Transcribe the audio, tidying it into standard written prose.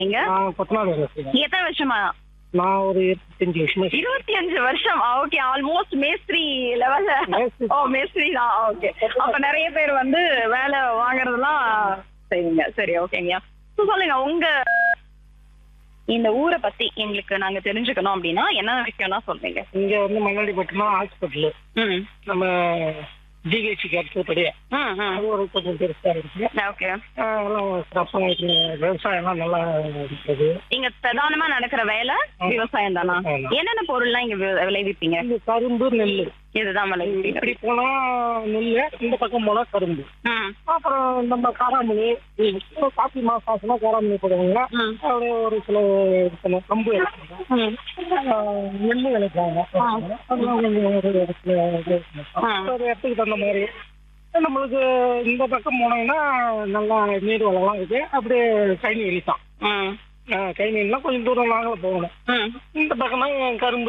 நீங்க நான் கொத்தனார் வேலை செய்றேன். எத்தனை வருஷமா? நான் ஒரு 25 வருஷமா 25 வருஷம். ஓகே, ஆல்மோஸ்ட் மேஸ்திரி லெவல்ல. மேஸ்திரி. ஓ, மேஸ்திரி தான். ஓகே, அப்ப நிறைய பேர் வந்து வேலை வாங்குறதெல்லாம் செய்வீங்க. சரி, ஓகேங்க. சொல்லுங்க, உங்க இந்த ஊரை பத்தி எங்களுக்கு நாங்க தெரிஞ்சுக்கணும் அப்படின்னா என்ன விஷயம்லாம் சொல்றீங்க? இங்க வந்து மண்ணாடிப்பட்டினா ஹாஸ்பிட்டல் ம் நம்ம ஜிஹெச்சுக்கு அடுத்தபடியே ம் ம் அது ஒரு கொஞ்சம் பெருசா இருக்கு. ஓகே. எல்லாம் சிறப்பாக இருக்கு. விவசாயம்லாம் நல்லா இருக்குது. இங்க பிரதானமா நடக்கிற வேலை விவசாயம் தானா? ஆமா. என்னென்ன பொருள்லாம் இங்க விளைவிப்பீங்க? இந்த கரும்பு நெல் இதுதான் விளைவிப்பீங்க. இப்படி போனா நெல், இந்த பக்கம் போனா கரும்பு. ம் அப்புறம் நம்ம காராமணி, காப்பி மாசம் காராமணி போடுவாங்க. ம் அப்படியே ஒரு சில கம்பு விளைப்பாங்க. ம் நெல் விளைப்பாங்க. அதெல்லாம் கொஞ்சம் ஒரு இடத்துல ஒரு இடத்துக்கு தகுந்த மாதிரி. நம்மளுக்கு இந்த பக்கம் போனோம்னா நல்லா நீர் வளம்லாம் இருக்கு. அப்படியே கைனி வெளித்தான். ம் கைனிலாம் கொஞ்சம் தூரம் நாங்களும் போகணும். ம் இந்த பக்கம்னா கரும்பு